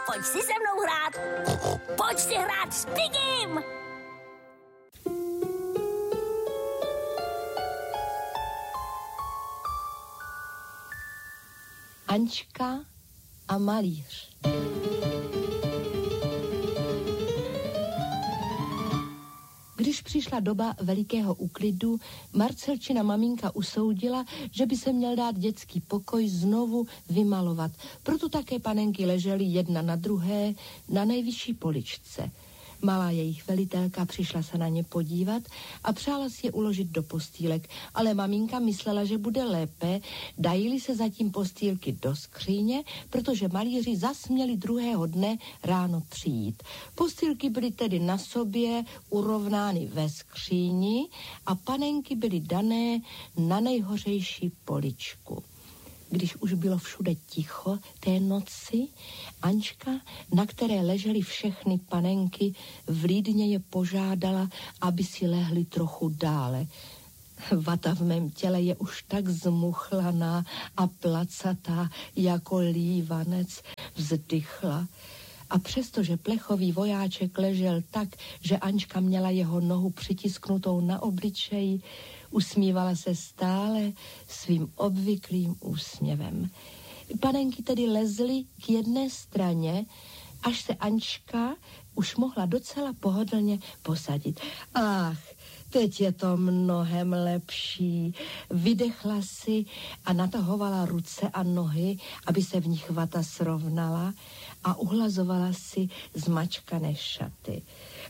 Pojď si se mnou hrát. Pojď si hrát s Pigim. Ančka a malíř. Když přišla doba velikého úklidu, Marcelčina maminka usoudila, že by se měl dát dětský pokoj znovu vymalovat. Proto také panenky ležely jedna na druhé na nejvyšší poličce. Malá jejich velitelka přišla se na ně podívat a přála si je uložit do postýlek, ale maminka myslela, že bude lépe, dají-li se zatím postýlky do skříně, protože malíři zas měli druhého dne ráno přijít. Postýlky byly tedy na sobě urovnány ve skříni a panenky byly dané na nejhořejší poličku. Když už bylo všude ticho té noci, Ančka, na které ležely všechny panenky, vlídně je požádala, aby si lehly trochu dále. Vata v mém těle je už tak zmuchlaná a placatá jako lívanec, vzdychla. A přestože plechový vojáček ležel tak, že Ančka měla jeho nohu přitisknutou na obličeji, usmívala se stále svým obvyklým úsměvem. Panenky tedy lezly k jedné straně, až se Ančka už mohla docela pohodlně posadit. Ach, teď je to mnohem lepší. Vydechla si a natahovala ruce a nohy, aby se v nich vata srovnala a uhlazovala si zmačkané šaty.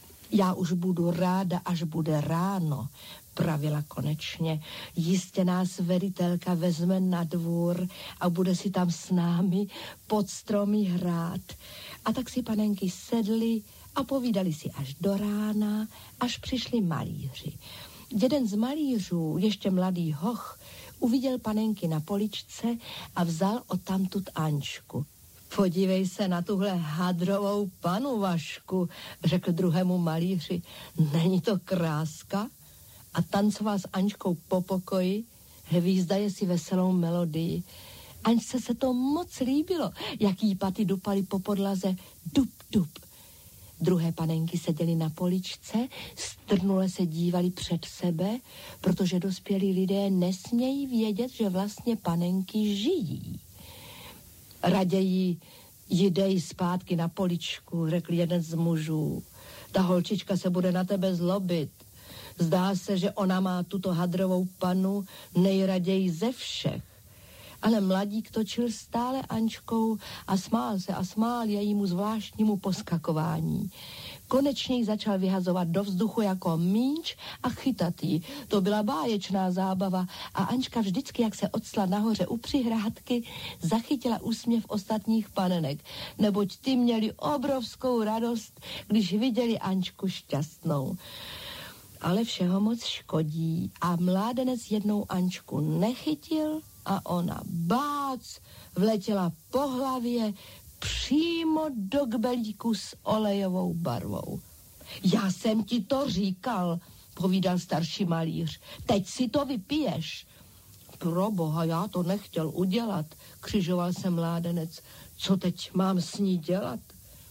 Já už budu ráda, až bude ráno, pravila konečně. Jistě nás velitelka vezme na dvůr a bude si tam s námi pod stromy hrát. A tak si panenky sedly a povídali si až do rána, až přišli malíři. Jeden z malířů, ještě mladý hoch, uviděl panenky na poličce a vzal odtamtud Ančku. Podívej se na tuhle hadrovou panu, Vašku, řekl druhému malíři. Není to kráska? A tancoval s Ančkou po pokoji, hvízdaje si veselou melodii. Ančce se to moc líbilo, jak jí paty dupaly po podlaze. Dup, dup. Druhé panenky seděly na poličce, strnule se dívali před sebe, protože dospělí lidé nesmějí vědět, že vlastně panenky žijí. Raději jdej zpátky na poličku, řekl jeden z mužů. Ta holčička se bude na tebe zlobit. Zdá se, že ona má tuto hadrovou panu nejraději ze všech. Ale mladík točil stále Ančkou a smál jejímu zvláštnímu poskakování. Konečně ji začal vyhazovat do vzduchu jako míč a chytat ji. To byla báječná zábava a Ančka vždycky, jak se octla nahoře u přihrádky, zachytila úsměv ostatních panenek, neboť ty měli obrovskou radost, když viděli Ančku šťastnou. Ale všeho moc škodí a mládenec jednou Ančku nechytil a ona bác vletěla po hlavě přímo do kbelíku s olejovou barvou. Já jsem ti to říkal, povídal starší malíř. Teď si to vypiješ. Proboha, já to nechtěl udělat, křižoval se mládenec. Co teď mám s ní dělat?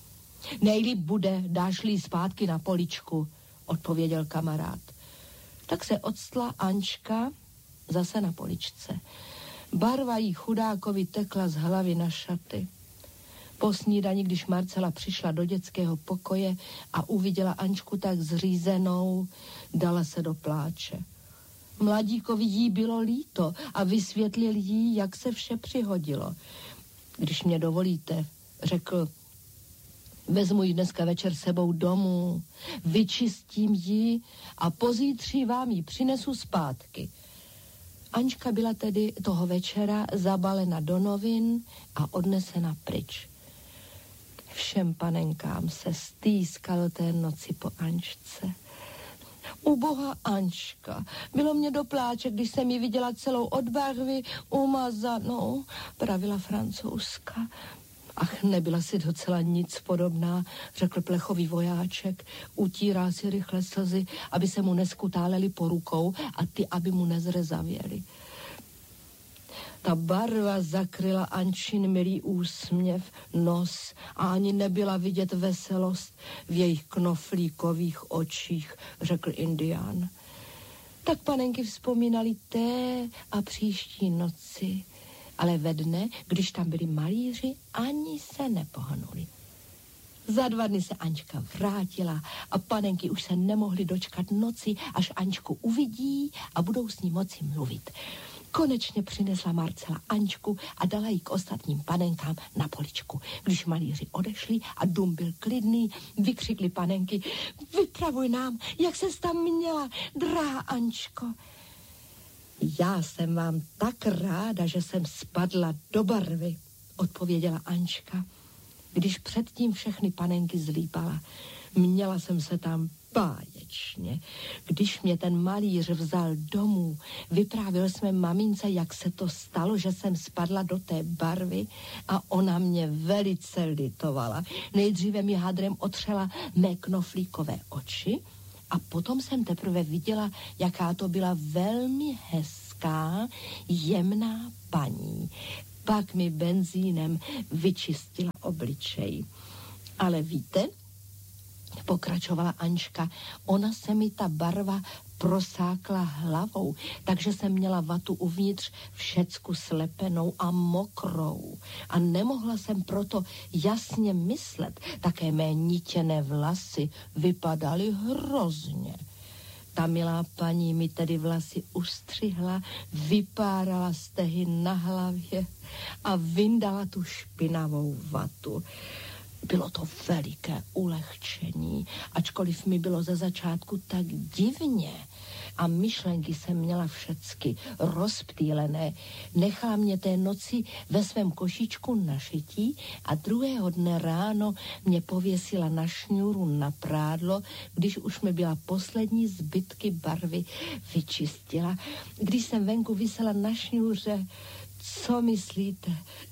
Nejlíp bude, dáš-li zpátky na poličku, odpověděl kamarád. Tak se octla Ančka zase na poličce. Barva jí chudákovi tekla z hlavy na šaty. Po snídani, když Marcela přišla do dětského pokoje a uviděla Ančku tak zřízenou, dala se do pláče. Mladíkovi jí bylo líto a vysvětlil jí, jak se vše přihodilo. Když mě dovolíte, řekl, vezmu ji dneska večer sebou domů, vyčistím ji a pozítří vám ji přinesu zpátky. Ančka byla tedy toho večera zabalena do novin a odnesena pryč. Všem panenkám se stýskalo té noci po Ančce. Ubohá Ančka, bylo mě do pláče, když jsem ji viděla celou od barvy umazanou, pravila Francouzka. Ach, nebyla si docela nic podobná, řekl plechový vojáček. Utíral si rychle slzy, aby se mu neskutálely po rukou a ty, aby mu nezrezavěly. Ta barva zakryla Ančin milý úsměv, nos a ani nebyla vidět veselost v jejich knoflíkových očích, řekl Indián. Tak panenky vzpomínali té a příští noci, ale ve dne, když tam byli malíři, ani se nepohnuli. Za 2 dny se Ančka vrátila a panenky už se nemohly dočkat noci, až Ančku uvidí a budou s ní moci mluvit. Konečně přinesla Marcela Ančku a dala ji k ostatním panenkám na poličku. Když malíři odešli a dům byl klidný, vykřikli panenky: vypravuj nám, jak ses tam měla, drahá Ančko. Já jsem vám tak ráda, že jsem spadla do barvy, odpověděla Ančka. Když předtím všechny panenky zlípala, měla jsem se tam báječně. Když mě ten malíř vzal domů, vyprávěl jsme mamince, jak se to stalo, že jsem spadla do té barvy a ona mě velice litovala. Nejdříve mi hadrem otřela mé knoflíkové oči a potom jsem teprve viděla, jaká to byla velmi hezká, jemná paní. Pak mi benzínem vyčistila obličej. Ale víte, pokračovala Ančka, ona se mi ta barva prosákla hlavou, takže jsem měla vatu uvnitř všecku slepenou a mokrou. A nemohla jsem proto jasně myslet, také mé nitěné vlasy vypadaly hrozně. Ta milá paní mi tedy vlasy ustřihla, vypárala stehy na hlavě a vyndala tu špinavou vatu. Bylo to veliké ulehčení, ačkoliv mi bylo ze začátku tak divně a myšlenky jsem měla všecky rozptýlené. Nechala mě té noci ve svém košíčku na šití a druhého dne ráno mě pověsila na šňůru na prádlo, když už mi byla poslední zbytky barvy vyčistila. Když jsem venku visela na šňůře, co myslíte,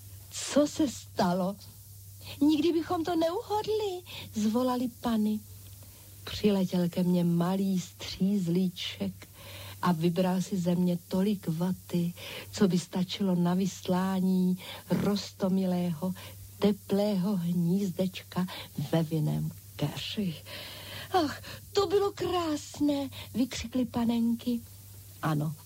co se stalo? Nikdy bychom to neuhodli, zvolali pany. Přiletěl ke mně malý střízlíček a vybral si ze mě tolik vaty, co by stačilo na vyslání roztomilého, teplého hnízdečka ve vinném keři. Ach, to bylo krásné, vykřikly panenky. Ano,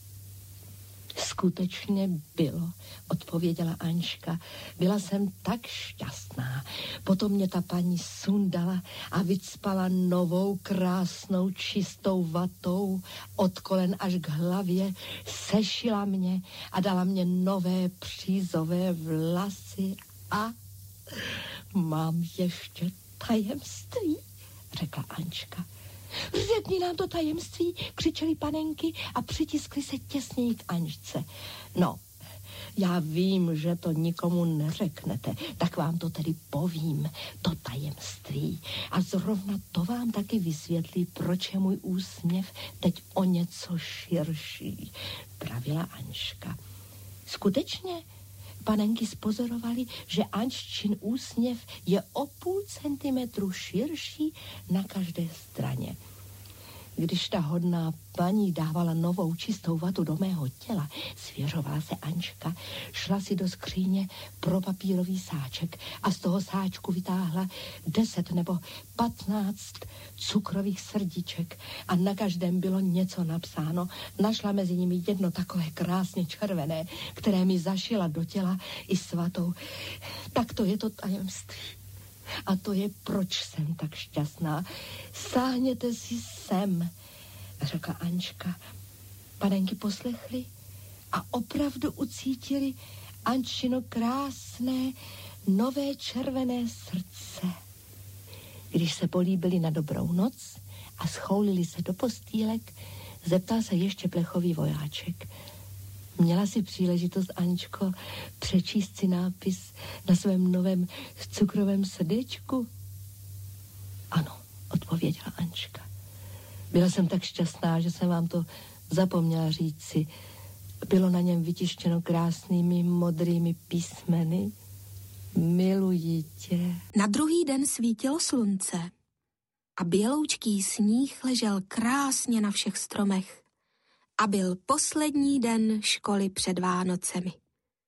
skutečně bylo, odpověděla Ančka. Byla jsem tak šťastná. Potom mě ta paní sundala a vycpala novou krásnou čistou vatou od kolen až k hlavě, sešila mě a dala mě nové přízové vlasy a mám ještě tajemství, řekla Ančka. Řekni nám to tajemství, křičeli panenky a přitiskli se těsněji k Ančce. No, já vím, že to nikomu neřeknete, tak vám to tedy povím, to tajemství. A zrovna to vám taky vysvětlí, proč je můj úsměv teď o něco širší, pravila Ančka. Skutečně, panenky spozorovali, že Anččin úsměv je o 0,5 centimetru širší na každé straně. Když ta hodná paní dávala novou čistou vatu do mého těla, svěřovala se Ančka, šla si do skříně pro papírový sáček a z toho sáčku vytáhla 10 nebo 15 cukrových srdíček a na každém bylo něco napsáno. Našla mezi nimi jedno takové krásně červené, které mi zašila do těla i s vatou. Tak to je to tajemství. A to je, proč jsem tak šťastná. Sáhněte si sem, řekla Ančka. Panenky poslechly a opravdu ucítili Ančino krásné, nové červené srdce. Když se políbili na dobrou noc a schoulili se do postýlek, zeptal se ještě plechový vojáček. Měla si příležitost, Ančko, přečíst si nápis na svém novém cukrovém srdečku? Ano, odpověděla Ančka. Byla jsem tak šťastná, že jsem vám to zapomněla říci. Bylo na něm vytištěno krásnými modrými písmeny. Miluji tě. Na druhý den svítilo slunce a běloučký sníh ležel krásně na všech stromech. A byl poslední den školy před Vánocemi.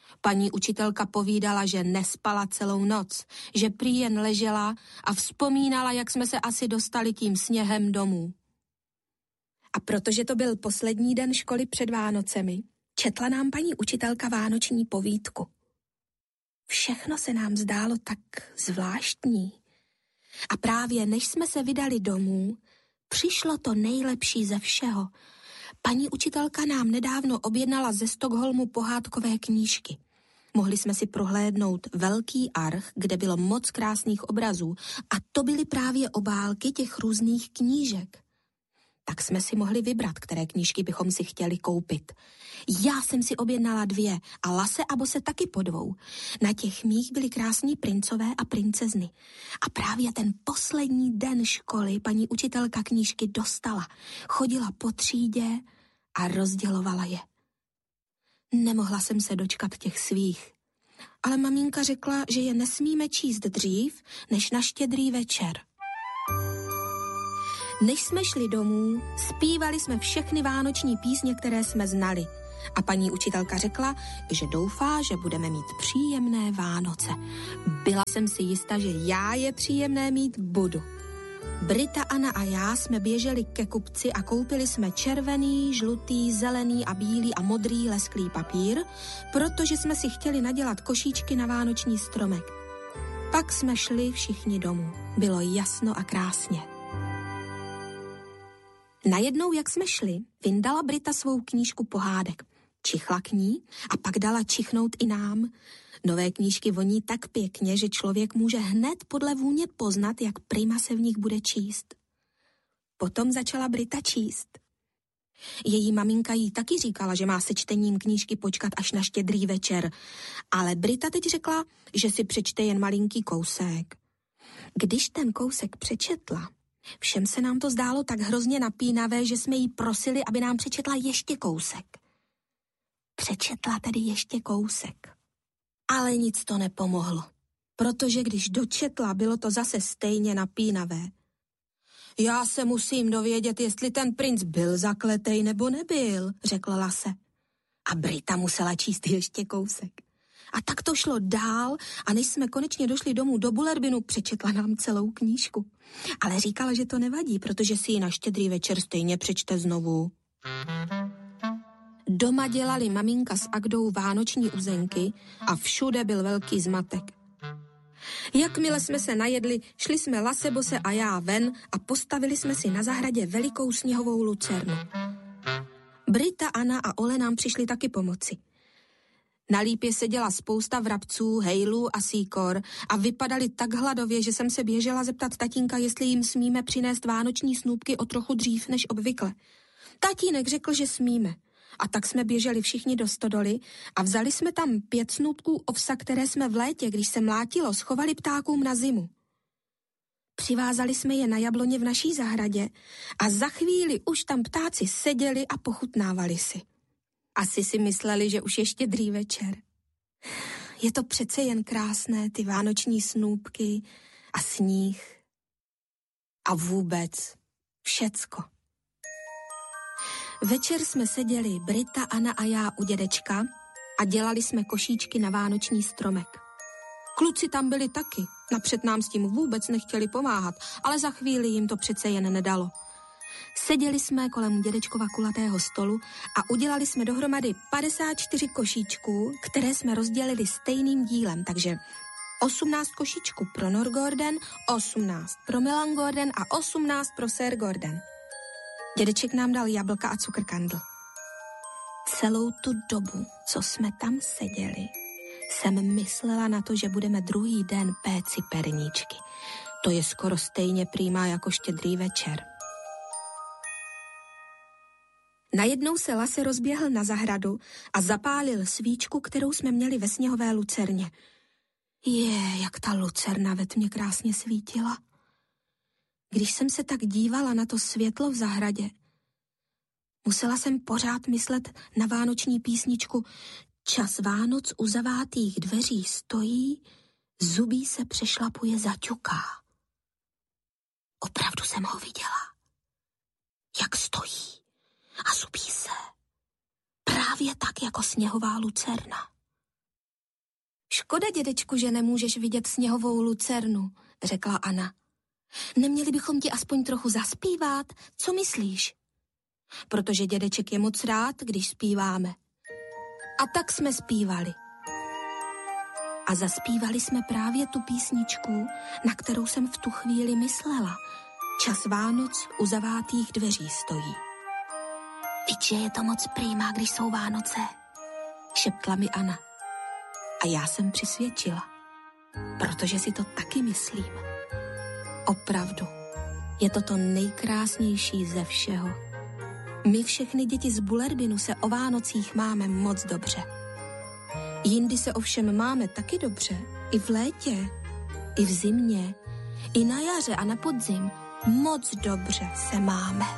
Paní učitelka povídala, že nespala celou noc, že prý jen ležela a vzpomínala, jak jsme se asi dostali tím sněhem domů. A protože to byl poslední den školy před Vánocemi, četla nám paní učitelka vánoční povídku. Všechno se nám zdálo tak zvláštní. A právě než jsme se vydali domů, přišlo to nejlepší ze všeho. Paní učitelka nám nedávno objednala ze Stockholmu pohádkové knížky. Mohli jsme si prohlédnout velký arch, kde bylo moc krásných obrazů, a to byly právě obálky těch různých knížek. Tak jsme si mohli vybrat, které knížky bychom si chtěli koupit. Já jsem si objednala 2 a Lase a Bose taky po 2. Na těch mých byly krásní princové a princezny. A právě ten poslední den školy paní učitelka knížky dostala. Chodila po třídě a rozdělovala je. Nemohla jsem se dočkat těch svých. Ale maminka řekla, že je nesmíme číst dřív, než na Štědrý večer. Než jsme šli domů, zpívali jsme všechny vánoční písně, které jsme znali. A paní učitelka řekla, že doufá, že budeme mít příjemné Vánoce. Byla jsem si jistá, že já je příjemné mít budu. Brita, Anna a já jsme běželi ke kupci a koupili jsme červený, žlutý, zelený a bílý a modrý lesklý papír, protože jsme si chtěli nadělat košíčky na vánoční stromek. Pak jsme šli všichni domů. Bylo jasno a krásně. Najednou, jak jsme šli, vyndala Brita svou knížku pohádek. Čichla k ní a pak dala čichnout i nám. Nové knížky voní tak pěkně, že člověk může hned podle vůně poznat, jak prima se v nich bude číst. Potom začala Brita číst. Její maminka jí taky říkala, že má se čtením knížky počkat až na Štědrý večer, ale Brita teď řekla, že si přečte jen malinký kousek. Když ten kousek přečetla, všem se nám to zdálo tak hrozně napínavé, že jsme jí prosili, aby nám přečetla ještě kousek. Přečetla tedy ještě kousek. Ale nic to nepomohlo, protože když dočetla, bylo to zase stejně napínavé. Já se musím dovědět, jestli ten princ byl zakletej nebo nebyl, řekla Lase. A Brita musela číst ještě kousek. A tak to šlo dál a než jsme konečně došli domů do Bullerbinu, přečetla nám celou knížku. Ale říkala, že to nevadí, protože si ji na Štědrý večer stejně přečte znovu. Doma dělali maminka s Agdou vánoční uzenky a všude byl velký zmatek. Jakmile jsme se najedli, šli jsme Lase, Bose a já ven a postavili jsme si na zahradě velikou sněhovou lucernu. Brita, Anna a Ole nám přišli taky pomoci. Na lípě seděla spousta vrabců, hejlů a síkor a vypadali tak hladově, že jsem se běžela zeptat tatínka, jestli jim smíme přinést vánoční snůpky o trochu dřív než obvykle. Tatínek řekl, že smíme. A tak jsme běželi všichni do stodoly a vzali jsme tam 5 snůpků ovsa, které jsme v létě, když se mlátilo, schovali ptákům na zimu. Přivázali jsme je na jabloně v naší zahradě a za chvíli už tam ptáci seděli a pochutnávali si. Asi si mysleli, že už je Štědrý večer. Je to přece jen krásné, ty vánoční snůpky a sníh. A vůbec všecko. Večer jsme seděli Brita, Anna a já u dědečka a dělali jsme košíčky na vánoční stromek. Kluci tam byli taky, napřed nám s tím vůbec nechtěli pomáhat, ale za chvíli jim to přece jen nedalo. Seděli jsme kolem dědečkova kulatého stolu a udělali jsme dohromady 54 košíčků, které jsme rozdělili stejným dílem, takže 18 košíčků pro Norgorden, 18 pro Melangorden a 18 pro Sörgorden. Dědeček nám dal jablka a cukrkandl. Celou tu dobu, co jsme tam seděli, jsem myslela na to, že budeme druhý den péci perníčky. To je skoro stejně prýmá jako Štědrý večer. Najednou se Lase rozběhl na zahradu a zapálil svíčku, kterou jsme měli ve sněhové lucerně. Jak ta lucerna ve tmě krásně svítila. Když jsem se tak dívala na to světlo v zahradě, musela jsem pořád myslet na vánoční písničku Čas Vánoc u zavátých dveří stojí, zubí se přešlapuje, zaťuká. Opravdu jsem ho viděla, jak stojí a zubí se. Právě tak jako sněhová lucerna. Škoda, dědečku, že nemůžeš vidět sněhovou lucernu, řekla Anna. Neměli bychom ti aspoň trochu zaspívat? Co myslíš? Protože dědeček je moc rád, když zpíváme. A tak jsme zpívali. A zaspívali jsme právě tu písničku, na kterou jsem v tu chvíli myslela. Čas Vánoc u zavátých dveří stojí. Víš, že je to moc prýmá, když jsou Vánoce, šeptla mi Anna. A já jsem přisvědčila, protože si to taky myslím. Opravdu, je to nejkrásnější ze všeho. My všechny děti z Bullerbinu se o Vánocích máme moc dobře. Jindy se ovšem máme taky dobře. I v létě, i v zimě, i na jaře a na podzim. Moc dobře se máme.